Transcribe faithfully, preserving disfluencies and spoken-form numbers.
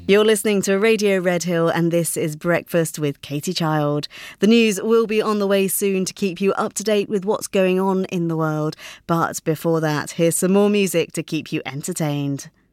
You're listening to Radio Redhill and this is Breakfast with Katie Child. The news will be on the way soon to keep you up to date with what's going on in the world. But before that, here's some more music to keep you entertained.